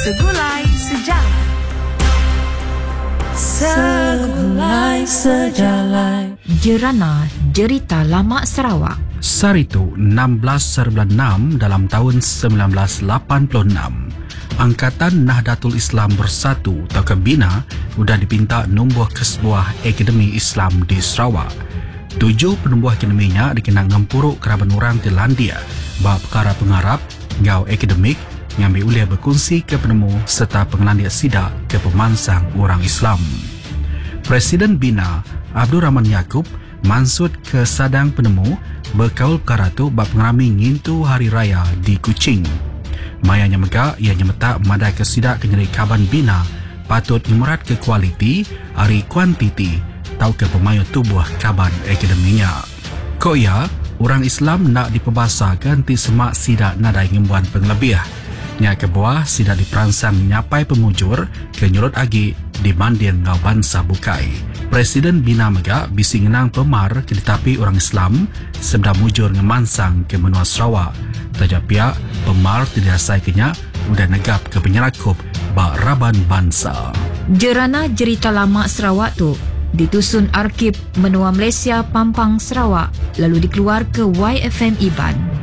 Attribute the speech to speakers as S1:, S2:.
S1: Segulai Sejarah. Segulai Sejarah. Jerana Jerita Lama Sarawak.
S2: Saritu 16/6 dalam tahun 1986. Angkatan Nahdlatul Islam Bersatu atau Kebina sudah dipinta numbuh ke sebuah akademi Islam di Sarawak. 7 penubuh akademinya dikenal ngempuruk keraban orang di Landia bab perkara pengarap, ngau akademik, ngambil uliah berkongsi ke penemu serta pengelandia sidak ke pemansang orang Islam. Presiden Bina Abdul Rahman Yaakob mansut ke sadang penemu berkaul perkara tu bab pengerami ngintu hari raya di Kuching. Mayanya megak ia nyemetak madai ke sidak kenyeri kaban Bina patut memerat ke kualiti hari kuantiti tau ke pemayu tubuh kaban akademinya. Ko ia orang Islam nak diperbasakan ti semak sidak nadai ngembuan penglebih. Nya ke buah sidak diperansang nyapai pemujur ke nyurut agi di mandian ngau bangsa bukai. Presiden Bina megak bisi ngenang pemar ke ditapi orang Islam sebeda mujur ngemansang ke menua Sarawak. Tajak pihak pemar tidak asai kenyak udah negap ke penyerakup bak raban bangsa.
S1: Jerana Jerita Lama Sarawak tu ditusun Arkib Menua Malaysia Pampang Sarawak lalu dikeluar ke YFM Iban.